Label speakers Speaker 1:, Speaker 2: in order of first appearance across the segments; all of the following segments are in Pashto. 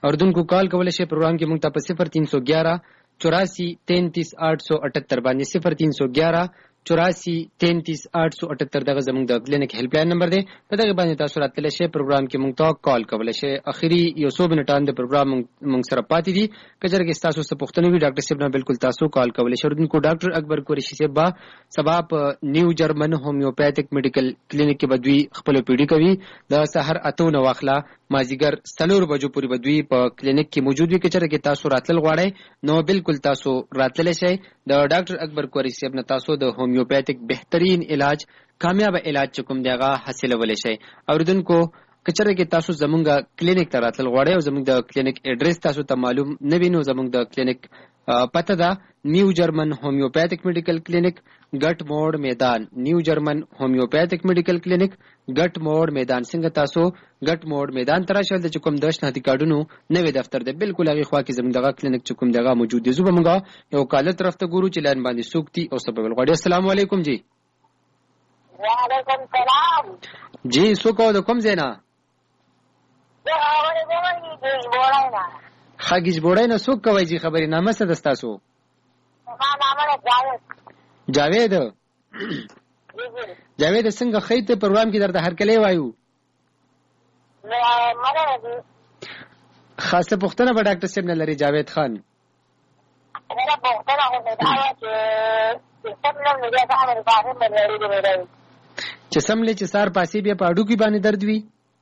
Speaker 1: اوردونکو کال کولای شي پروګرام کې مونږ ته په 0311 84 33 878 باندې 0311 84 33 878 دغه زموږ د کلینیک هیلپ لاین نمبر دی. په دغه باندې تاسو راتلی شئ پروګرام کې مونږ ته کال کولی شئ. اخري یو څو منټان د پروګرام مونږ سره پاتې دي. که چېرې کې ستاسو څه پوښتنه وي ډاکټر صاحب نه بالکل تاسو کال کولی شئ. اردونکو ډاکټر اکبر قریشي صاحب به سبا په نیو جرمن هومیوپیتھک میډیکل کلینیک کې به دوی خپل پیډي کوي. د سحر 8 نه واخله مازیګر 4 بجو پورې به دوی په کلینیک کې موجود وي. که چېرې کې تاسو راتلل غواړئ نو بالکل تاسو راتللی شئ. د ډاکټر اکبر قریشي صاحب نه تاسو د هومیوپیتھک بهترین علاج کامیاب علاج چې کوم دی هغه حاصلولی شئ. اوریدونکو که چېرې کې تاسو زمونږ کلینیک ته راتلل غواړئ او زمونږ د کلینیک ایډریس تاسو ته معلوم نه وي نو زمونږ د کلینیک پته ده نیو جرمن هومیوپیتھک میډیکل کلینیک ګټ موړ میدان. نیو جرمن هومیوپیتھک میډیکل کلینیک ګټ موړ میدان. څنګه تاسو ګټ موړ میدان ته راشئ. د چې کوم د شناختی کارډونو نوی دفتر دی بالکل هغې خوا کې زموږ دغه کلینیک چې کوم دی هغه موجود دی. زه به موږ یو کالر طرف ته ګورو چې لاین باندې څوک دي او څه به ویل غواړي. السلام علیکم جی.
Speaker 2: وعلیکم السلام
Speaker 1: جی څوک او د کوم ځای نه؟ ښه ګیجبوړی نه څوک کوئ جي خبرې نامه څه ده ستاسو؟ جاوید. جاوید څنګه ښه ته پروګرام کې درته هرکلی وایو؟ خاصه پوښتنه به ډاکټر صاحب نه لري جاوید خان. چې سملې چې سار پاسې بیا په هډوکي باندې درد وي؟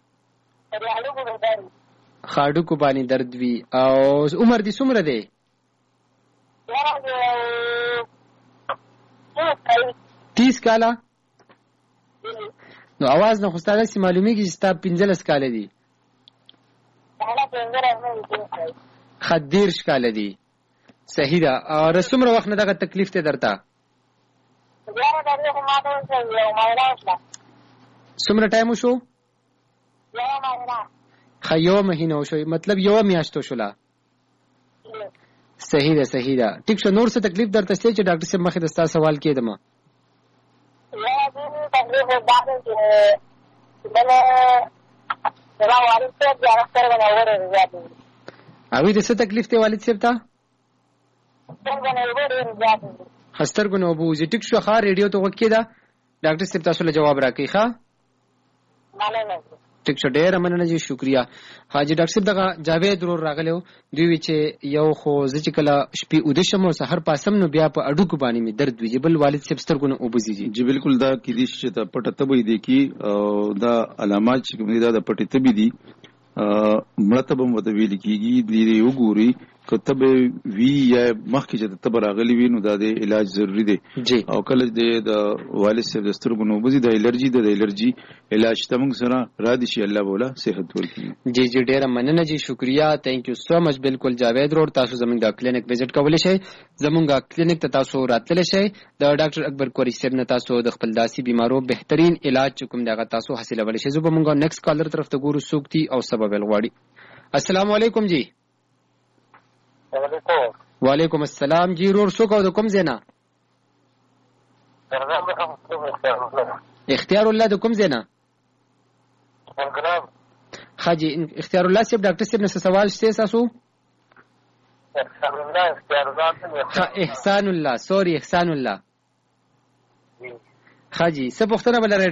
Speaker 1: هډوکو باندې درد وي. او عمر دې څومره دی؟ 30 کاله. نو اواز نه خو ستا داسې معلومیږي چې ستا 15 کاله دي. ښه 30 کاله دي. صحیح ده. او څومره وخت نه دغه تکلیف دی درته؟ څومره ټایم وشو؟ ښه 1 مهینه وشو، مطلب 1 میاشت وشوله. صحیح ده صحیح ده. ټیک شو. نور څه تکلیف درته شته چې ډاکټر صاحب مخې د ستا سوال کېدم؟ هغوی د څه تکلیف دی والد صاحب ته؟ سترګو نه اوبه وځي. ټیک شو. ښه ریډیو ته غوږ کېده ډاکټر صاحب تاسو له جواب راکوي. ښه ټیک شو. ډېره مننه جی شکریه. حاجي ډاکټر صاحب دغه جاوید ورور راغلی و دوی وی چې یو خو زه چې کله شپې اوده شم او سحر پاسم نو بیا په اډوکو باندې مې درد وي. بل والد صاحب سترګو نه اوبه ځي.
Speaker 3: جی بالکل دا کېدای شي چې د پټه تبې دی کې او دا علامات چې کوم دي دا د پټې تبې دي. مړه تبه هم ورته ویل کېږي. دې وګوري که تبه وي یا مخکې چې د تبه راغلي وي نو دا د علاج ضروري دی. او کله د والد صاحب د سترګو نه اوبه ځي د الرجي د الرجي علاج ته موږ سره را دي شي الله بوله صحت ورکړي.
Speaker 1: جی جی ډېره مننه جی شکریه. تھینک یو سو مچ. بالکل جاوید روډ تاسو زموږ د کلینیک وزټ کولی شئ. زموږ کلینیک ته تاسو راتللی شئ. د ډاکټر اکبر قریشي صاحب نه تاسو د خپل داسې بیمارو بهترین علاج چې کوم دی هغه تاسو حاصلولی شئ. زه به موږ نیکسټ کالر طرف ته ګورو څوک دي او څه به ویل غواړي. السلام علیکم جی. وعلیکم السلام جی. رور څوک او د کوم ځای نه؟ اختیار الله د کوم ځای نه؟ ښه جی اختیار الله صاحب ډاکټر صاحب نه څه سوال شته ستاسو؟ احسان الله سوري احسان الله. ښه جی څه پوښتنه به لرئ